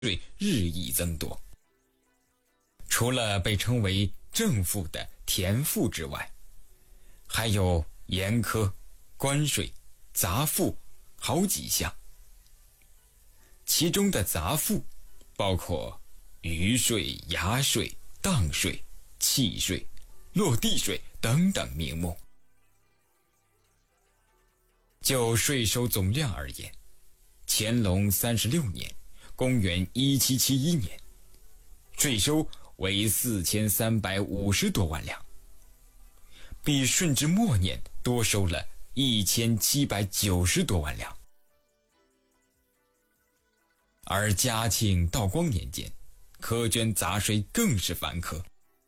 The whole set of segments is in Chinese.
税日益增多。除了被称为正赋的田赋之外，还有盐科、关税、杂赋好几项。其中的杂赋包括余税、牙税、当税、契税、落地税等等名目。就税收总量而言，乾隆36年公元1771年，税收为4350多万两，比顺治末年多收了1790多万两。而嘉庆、道光年间，苛捐杂税更是繁苛。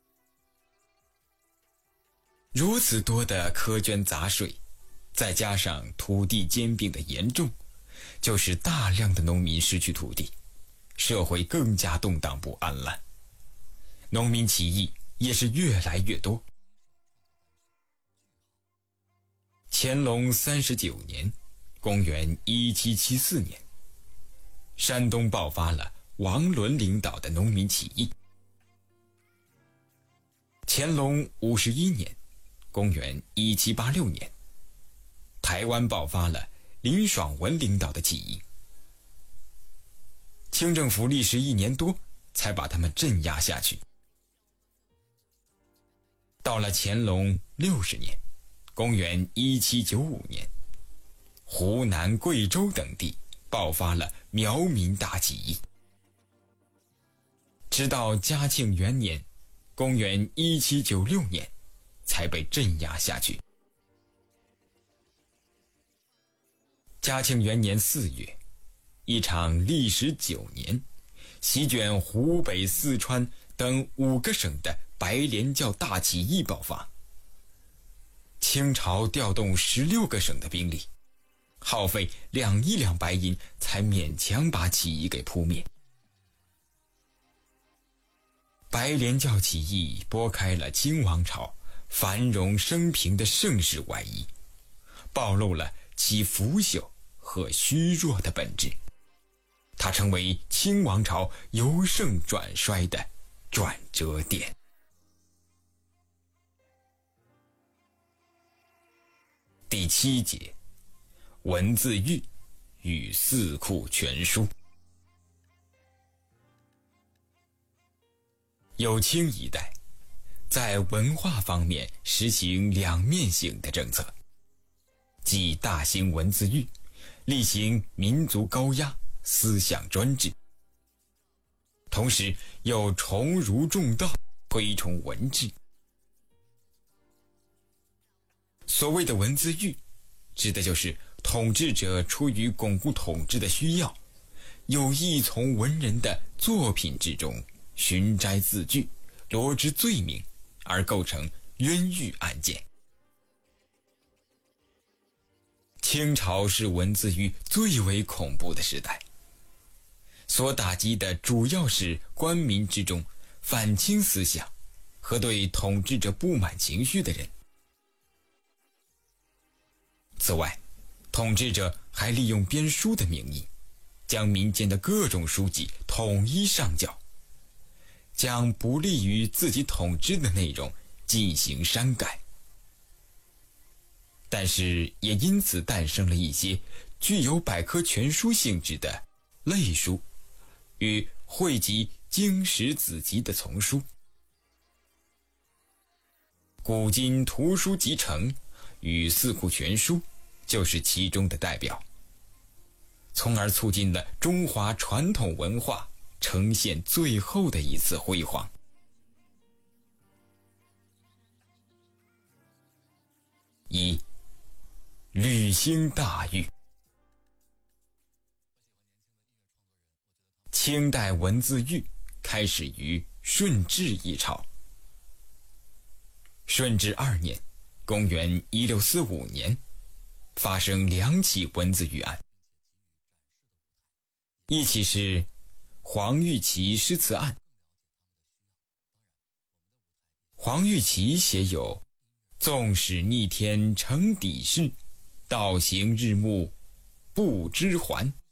如此多的苛捐杂税，再加上土地兼并的严重，就使大量的农民失去土地，社会更加动荡不安了。农民起义也是越来越多。乾隆39年，公元1774年，山东爆发了王伦领导的农民起义。乾隆51年，公元1786年，台湾爆发了林爽文领导的起义。清政府历时1年多才把他们镇压下去。到了乾隆60年，公元1795年，湖南、贵州等地爆发了苗民大起义。直到嘉庆元年，公元1796年，才被镇压下去。嘉庆元年4月，一场历时9年、席卷湖北、四川等5个省的白莲教大起义爆发。清朝调动16个省的兵力，耗费2亿两白银，才勉强把起义给扑灭。白莲教起义拨开了清王朝繁荣升平的盛世外衣，暴露了其腐朽和虚弱的本质。它成为清王朝由盛转衰的转折点。第7节，文字狱与四库全书。有清一代在文化方面实行两面性的政策，即大兴文字狱，厉行民族高压、思想专制，同时又崇儒重道，推崇文治。所谓的文字狱，指的就是统治者出于巩固统治的需要，有意从文人的作品之中寻摘字句，罗织罪名，而构成冤狱案件。清朝是文字狱最为恐怖的时代，所打击的主要是官民之中反清思想和对统治者不满情绪的人。此外，统治者还利用编书的名义，将民间的各种书籍统一上缴，将不利于自己统治的内容进行删改。但是也因此诞生了一些具有百科全书性质的类书与汇集经史子集的丛书。古今图书集成与四库全书就是其中的代表，从而促进了中华传统文化呈现最后的一次辉煌。1. 履兴大狱。清代文字狱开始于顺治一朝。顺治2年，公元1645年，发生2起文字狱案。一起是黄玉琪诗词案。黄玉琪写有纵使逆天成底事，道行日暮不知还，